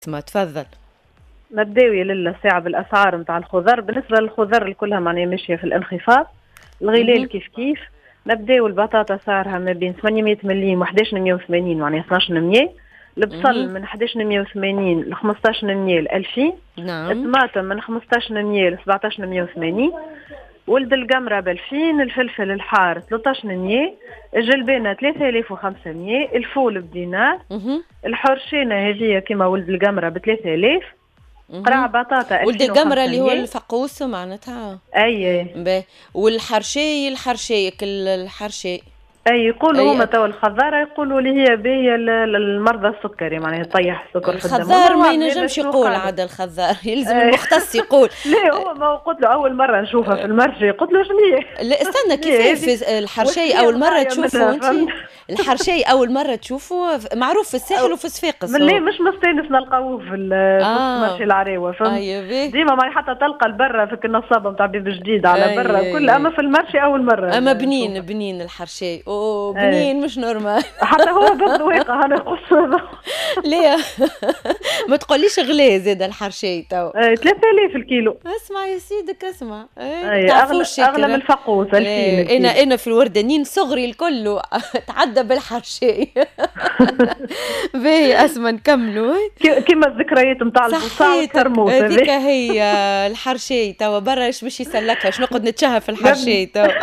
اسمع تفضل. نبداو يا لله ساعة بالأسعار نتاع الخضر. بالنسبة للخضر كلها معناها ماشية في الانخفاض. الغلال كيف كيف. نبداو البطاطا سعرها ما بين 800 مليم و 1180 معناها 1200. البصل من 1180 ل 1500 ل 2000. نعم. الطماطم من 1500 ل 1780. ولد القمرة ب 2000. الفلفل الحار 1300. الجلبانة 3500. الفول بدينار. الحرشينة هذه كما ولد القمرة ب 3000. قرع بطاطا ولد القمرة اللي هو الفقوس معناتها. اي والحرشي الحرشي اي يقولوا هما توا الخضاره يقولوا اللي هي باهيه للمرضى السكري معناها تطيح السكر في الدم. الخضار ما ينجمش يقول عاد الخضار يلزم المختص يقول. لا هو ما قلت له اول مره نشوفها في المرشي قلت له شنو. لا استنى كيف في الحرشي اول مره تشوفه انت؟ الحرشي اول مره تشوفه معروف في الساحل وفي صفاقس. لا مش مستانس نلقاوه في المرشي العراوي فهمت. ديما ما حتى تلقى البرة في النصابه نتاع بيب جديد على برا كل اما في المرشي اول مره. اما بنين الحرشي بنين مش نورمال. حتى هو بالذويقه انا قصه. ليه ما تقوليش غلي زاد الحرشي تو 3000 الكيلو. اسمع يا سيدك اسمع. اغلى من الفقوس 2000. انا في الوردانيين صغري الكل تعدى بالحرشي. باهي اسمع نكملوا كيما الذكريات نتاع البصال والكرموس هذيك هي الحرشي توا برا ايش باش يسلكها شنو نقعد نتشهى في الحرشي توا.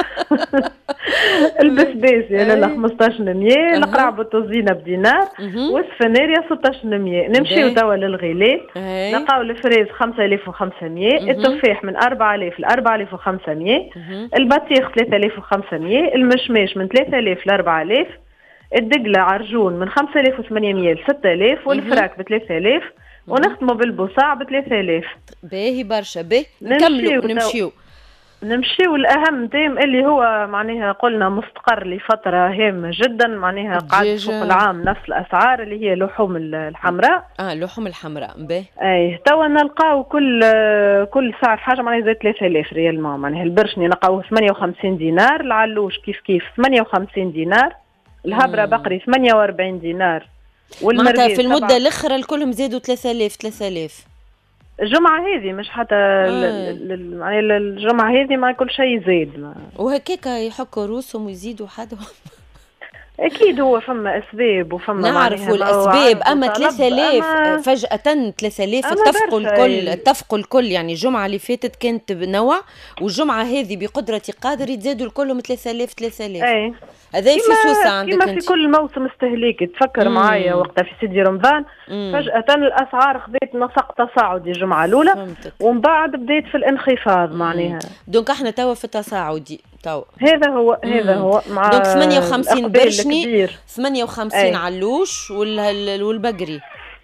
البسباس يا لالا 1500. القرع بالتوزينه بدينار. والسفناريا 1600. نمشيو توا للغلال نلقاو الفريز 5500. التفاح من 4000 ل 4500. البطيخ 3500. المشماش من 3000 ل 4000. الدقلة عرجون من 5800 ل 6000. والفراك ب 3000. ونختموا بالبصاع ب 3000. باهي برشا باهي نكملوا نمشيو الأهم تيم اللي هو معناها قلنا مستقر لفترة هامة جدا معناها قاعد فوق العام نفس الأسعار اللي هي لحوم الحمراء. اللحوم الحمراء باهي. أي توا نلقاو كل سعر حاجة معناها زي 3000 ريال معناها. البرشني نلقاوه 58 دينار. العلوش كيف 58 دينار. الهبرة بقري 48 دينار. معناتها في المدة الأخرى الكلهم زادوا 3000. الجمعة هذه مش حتى يعني الجمعة هذه ما كل شيء زاد. وهكاكا يحكوا روسهم ويزيدوا حدهم. أكيد هو فما أسباب وفما نعرفوا الأسباب أما 3000 فجأة 3000 اتفقوا الكل يعني الجمعة اللي فاتت كانت بنوع والجمعة هذه بقدرة قادر يتزادوا الكلهم 3000. أي هذا في سوسة عندك كما في كل موسم استهلاكي تفكر معايا وقتها في سيدي رمضان فجأة الأسعار خذت نسق تصاعدي الجمعة الأولى ومن بعد بديت في الانخفاض معناها. دونك احنا توا في التصاعدي توا. هذا هو مع دونك 58 برشني 58 علوش والبقري.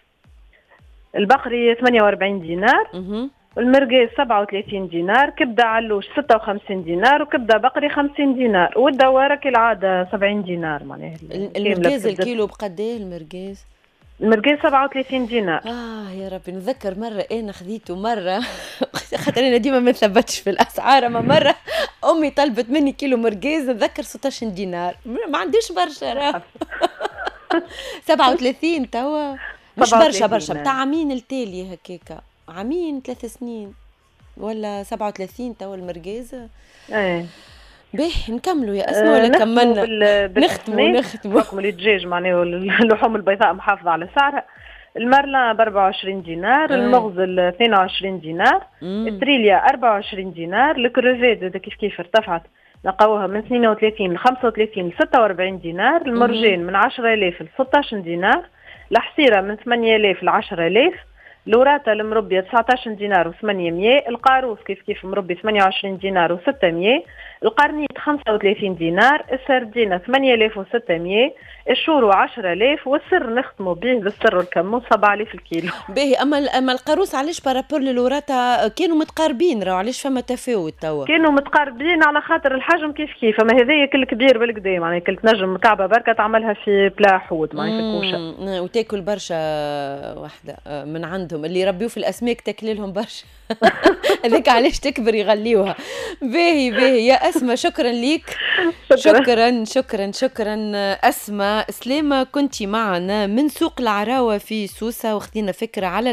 البقري 48 دينار. والمرقاس 37 دينار. كبدة علوش 56 دينار. وكبدة بقري 50 دينار. والدوارة كالعادة 70 دينار معناها. المرقاز الكيلو بقديه المرقاز؟ المرقاز 37 دينار. يا ربي نذكر مرة أنا خذيته مرة خاطر أنا ديما ما نثبتش في الأسعار. أما مرة أمي طلبت مني كيلو مرقاز نذكر 16 دينار ما عنديش برشا راه. 37 توا مش برشا بتاع عامين التالي هكاكا عامين 3 سنين ولا 37 توا المرقاز. باهي نكملوا يا اسماء ولا كملنا؟ نختموا حكم الدجاج معناه اللحوم البيضاء محافظة على سعرها. المرلان ب 24 دينار. المغزل 22 دينار. التريليا 24 دينار. الكروفيت كيف ارتفعت لقوها من 32 ل 35 ل 46 دينار. المرجان من 10000 ل 16 دينار. الحصيرة من 8000 ل 10000. لوراتا المربية 19 دينار و800. القاروف كيف مربي 28 دينار و600. القرنيط 35 دينار. السردينة 8600. الشورو 10000. والسر نختموا به بالسر والكمون 7000 الكيلو. باهي اما القاروس علاش بارابور للوراتا كانوا متقاربين راهو علاش فما تفاوت توا؟ كانوا متقاربين على خاطر الحجم كيف اما هذايا كل كبير بالكدا يعني كل تنجم كعبة بركة تعملها في بلا حوت معناها في كوشة وتاكل برشا وحدة من عندهم عندهم اللي يربيو في الاسماك تاكل لهم برشا. هذاك علاش تكبر يغليوها. باهي يا اسماء، شكرا ليك. شكرا اسماء سلامه، كنتي معنا من سوق العراوه في سوسه، واخذنا فكره على